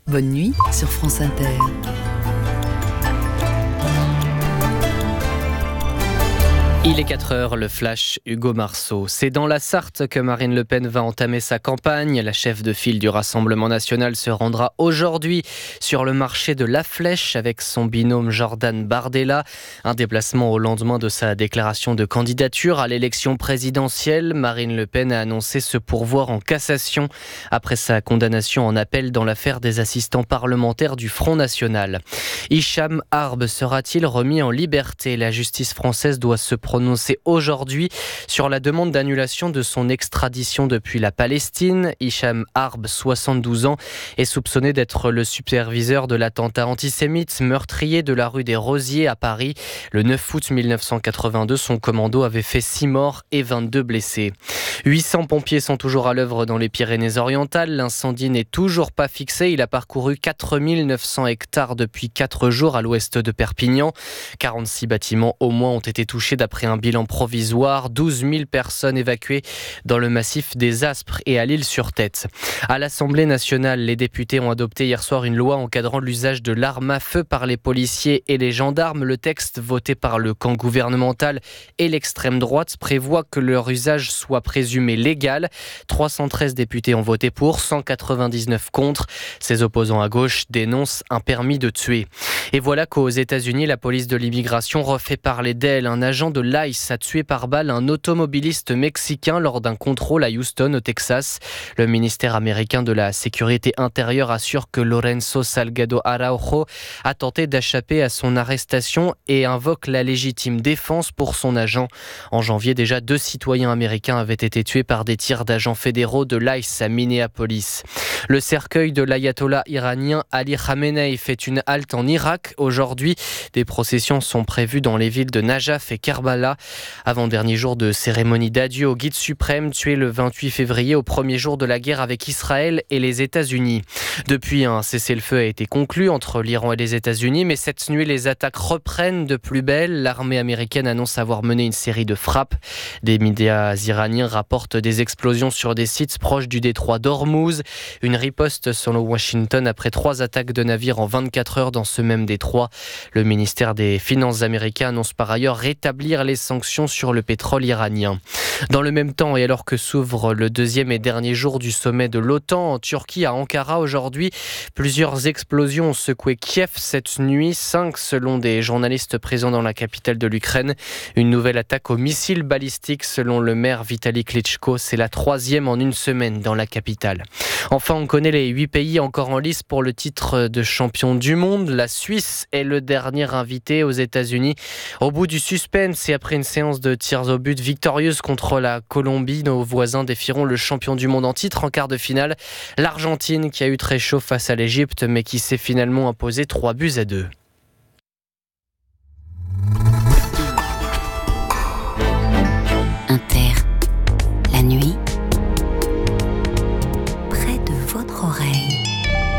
Bonne nuit sur France Inter. Il est 4h, le flash Hugo Marceau. C'est dans la Sarthe que Marine Le Pen va entamer sa campagne. La chef de file du Rassemblement national se rendra aujourd'hui sur le marché de La Flèche avec son binôme Jordan Bardella. Un déplacement au lendemain de sa déclaration de candidature à l'élection présidentielle. Marine Le Pen a annoncé se pourvoir en cassation après sa condamnation en appel dans l'affaire des assistants parlementaires du Front National. Hicham Harb sera-t-il remis en liberté ? La justice française doit se prononcer aujourd'hui sur la demande d'annulation de son extradition depuis la Palestine. Hicham Harb, 72 ans, est soupçonné d'être le superviseur de l'attentat antisémite meurtrier de la rue des Rosiers à Paris. Le 9 août 1982, son commando avait fait 6 morts et 22 blessés. 800 pompiers sont toujours à l'œuvre dans les Pyrénées-Orientales. L'incendie n'est toujours pas fixé. Il a parcouru 4900 hectares depuis 4 jours à l'ouest de Perpignan. 46 bâtiments au moins ont été touchés d'après un bilan provisoire. 12 000 personnes évacuées dans le massif des Aspres et à l'Île-sur-Tête. À l'Assemblée nationale, les députés ont adopté hier soir une loi encadrant l'usage de l'arme à feu par les policiers et les gendarmes. Le texte voté par le camp gouvernemental et l'extrême droite prévoit que leur usage soit présumé légal. 313 députés ont voté pour, 199 contre. Ses opposants à gauche dénoncent un permis de tuer. Et voilà qu'aux États-Unis, la police de l'immigration refait parler d'elle. Un agent de l'ICE a tué par balle un automobiliste mexicain lors d'un contrôle à Houston, au Texas. Le ministère américain de la Sécurité intérieure assure que Lorenzo Salgado Araujo a tenté d'échapper à son arrestation et invoque la légitime défense pour son agent. En janvier, déjà 2 citoyens américains avaient été tués par des tirs d'agents fédéraux de l'ICE à Minneapolis. Le cercueil de l'ayatollah iranien Ali Khamenei fait une halte en Irak. Aujourd'hui, des processions sont prévues dans les villes de Najaf et Kerbala. Avant-dernier jour de cérémonie d'adieu au guide suprême, tué le 28 février au premier jour de la guerre avec Israël et les États-Unis. Depuis, un cessez-le-feu a été conclu entre l'Iran et les États-Unis, mais cette nuit, les attaques reprennent de plus belle. L'armée américaine annonce avoir mené une série de frappes. Des médias iraniens rapportent des explosions sur des sites proches du détroit d'Ormuz. Une riposte selon Washington après 3 attaques de navires en 24 heures dans ce même détroit. Le ministère des Finances américain annonce par ailleurs rétablir les sanctions sur le pétrole iranien. Dans le même temps, et alors que s'ouvre le 2e et dernier jour du sommet de l'OTAN en Turquie, à Ankara aujourd'hui, plusieurs explosions ont secoué Kiev cette nuit, 5 selon des journalistes présents dans la capitale de l'Ukraine. Une nouvelle attaque aux missiles balistiques selon le maire Vitali Klitschko. C'est la 3e en une semaine dans la capitale. Enfin, on connaît les 8 pays encore en lice pour le titre de champion du monde. La Suisse est le dernier invité aux États-Unis. Au bout du suspense et après une séance de tirs au but victorieuse contre la Colombie, nos voisins défieront le champion du monde en titre en quart de finale. L'Argentine qui a eu très chaud face à l'Égypte mais qui s'est finalement imposée 3-2.